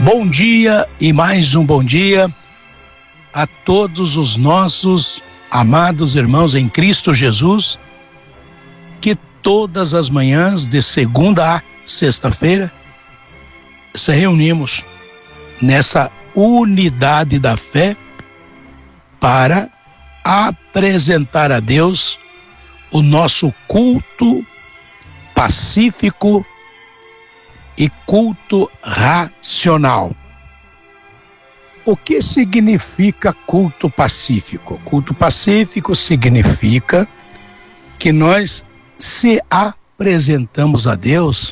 Bom dia e mais um bom dia a todos os nossos amados irmãos em Cristo Jesus, que todas as manhãs de segunda a sexta-feira se reunimos nessa unidade da fé para apresentar a Deus o nosso culto pacífico e culto racional. O que significa culto pacífico? Culto pacífico significa que nós se apresentamos a Deus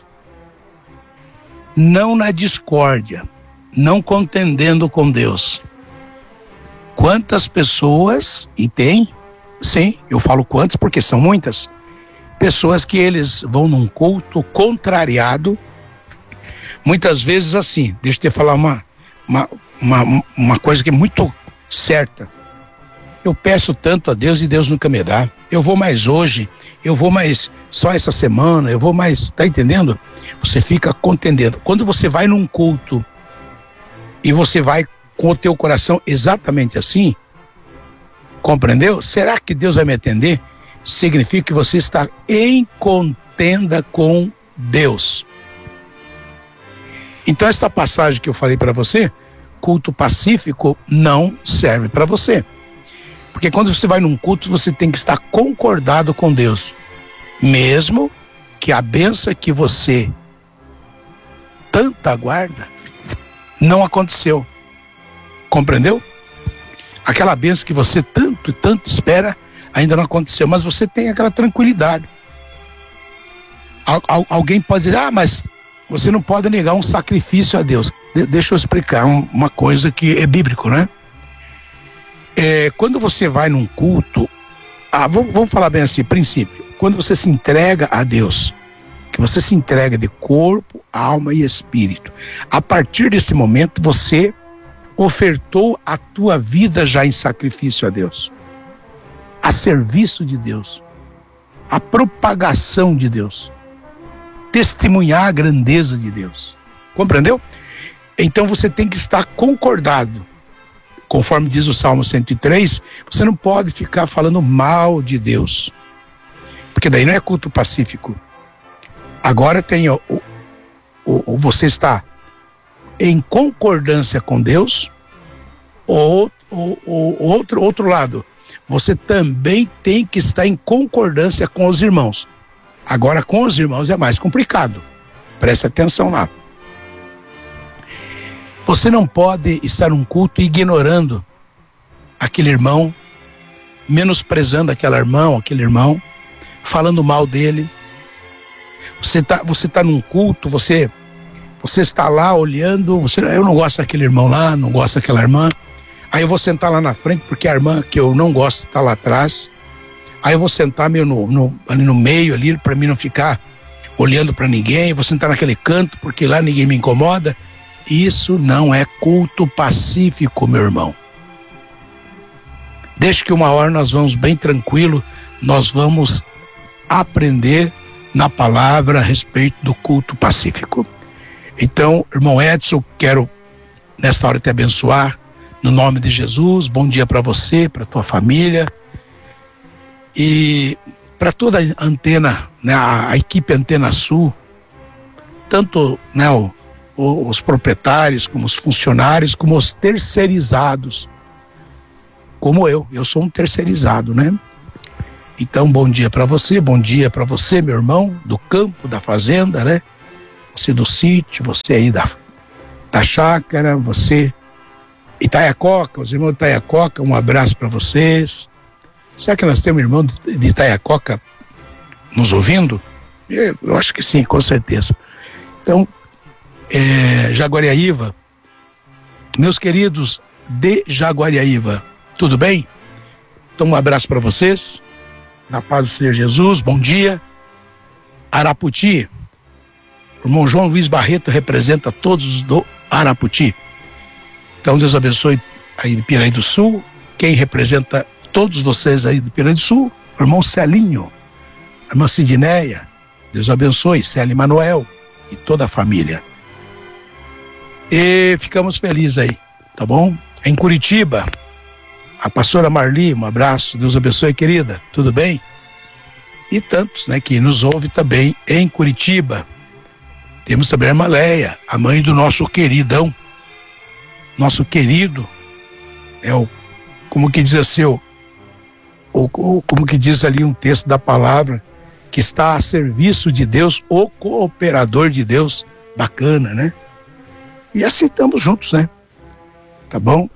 não na discórdia, não contendendo com Deus. Quantas pessoas, e tem, sim, eu falo quantas porque são muitas, pessoas que eles vão num culto contrariado, muitas vezes assim, deixa eu te falar uma coisa que é muito certa. Eu peço tanto a Deus e Deus nunca me dá. Eu vou mais hoje, eu vou mais só essa semana, eu vou mais, tá entendendo? Você fica contendendo. Quando você vai num culto e você vai com o teu coração exatamente assim, compreendeu? Será que Deus vai me atender? Significa que você está em contenda com Deus. Então esta passagem que eu falei para você, culto pacífico, não serve para você. Porque quando você vai num culto, você tem que estar concordado com Deus. Mesmo que a bênção que você tanto aguarda, não aconteceu. Compreendeu? Aquela bênção que você tanto espera, ainda não aconteceu. Mas você tem aquela tranquilidade. Alguém pode dizer, mas você não pode negar um sacrifício a Deus. Deixa eu explicar uma coisa que é bíblico, né? Quando você vai num culto, vamos falar bem assim, princípio. Quando você se entrega a Deus, que você se entrega de corpo, alma e espírito, a partir desse momento você ofertou a tua vida já em sacrifício a Deus, a serviço de Deus, a propagação de Deus, testemunhar a grandeza de Deus. Compreendeu? Então você tem que estar concordado. Conforme diz o Salmo 103, você não pode ficar falando mal de Deus, porque daí não é culto pacífico. Agora tem você está em concordância com Deus, ou outro lado, você também tem que estar em concordância com os irmãos. Agora com os irmãos é mais complicado. Presta atenção lá. Você não pode estar num culto ignorando aquele irmão, menosprezando aquele irmão, falando mal dele. Você tá num culto, você está lá olhando, eu não gosto daquele irmão lá, não gosto daquela irmã. Aí eu vou sentar lá na frente porque a irmã que eu não gosto está lá atrás. Aí eu vou sentar meio ali no meio ali para mim não ficar olhando para ninguém. Eu vou sentar naquele canto porque lá ninguém me incomoda. Isso não é culto pacífico, meu irmão. Deixa que uma hora nós vamos bem tranquilo, nós vamos aprender na palavra a respeito do culto pacífico. Então, irmão Edson, quero nesta hora te abençoar, no nome de Jesus. Bom dia para você, para tua família e para toda a Antena, né, a equipe Antena Sul, tanto, né, os proprietários, como os funcionários, como os terceirizados, como eu sou um terceirizado, né? Então, bom dia para você, meu irmão, do campo, da fazenda, né? Você do sítio, você aí da chácara, você Itaiacoca, os irmãos de Itaiacoca, um abraço para vocês. Será que nós temos um irmão de Itaiacoca nos ouvindo? Eu acho que sim, com certeza. Então, Jaguariaíva, meus queridos de Jaguariaíva, tudo bem? Então um abraço para vocês, na paz do Senhor Jesus, bom dia. Araputi, o irmão João Luiz Barreto representa todos do Araputi. Então Deus abençoe aí de Piraí do Sul, quem representa todos vocês aí de Piraí do Sul, o irmão Celinho, a irmã Sidneia, Deus abençoe, Célio Manuel e toda a família. E ficamos felizes aí, tá bom? Em Curitiba, a pastora Marli, um abraço, Deus abençoe, querida, tudo bem? E tantos, né, que nos ouve também em Curitiba. Temos também a irmã Leia, a mãe do nosso queridão, nosso querido, como que diz assim, como que diz ali um texto da palavra, que está a serviço de Deus, o cooperador de Deus, bacana, né? E assim estamos juntos, né? Tá bom?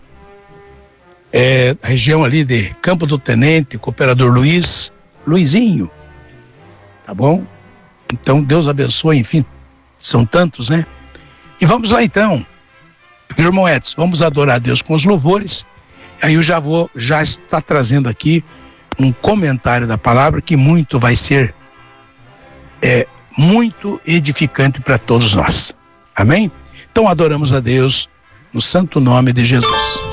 Região ali de Campo do Tenente, cooperador Luizinho, tá bom? Então Deus abençoe, enfim, são tantos, né? E vamos lá então, irmão Edson, vamos adorar a Deus com os louvores. Aí eu já está trazendo aqui um comentário da palavra que muito vai ser muito edificante para todos nós. Amém? Então adoramos a Deus no santo nome de Jesus.